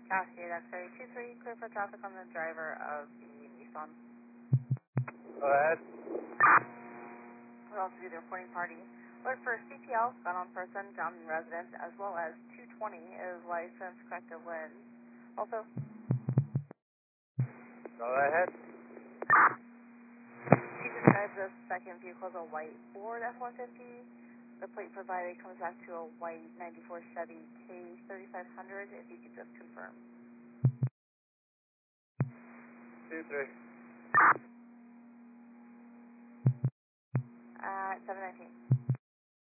Cascade X-ray 23, clear for traffic on the driver of the Nissan. Go ahead. We'll also do the reporting party. Alert for CPL, gun on person, down in residence, as well as 220 is licensed corrective lens. Also, Go ahead. she describes the second vehicle as a white Ford F-150. The plate provided comes back to a white 94 Chevy K3500, if you could just confirm. 2-3. At 719.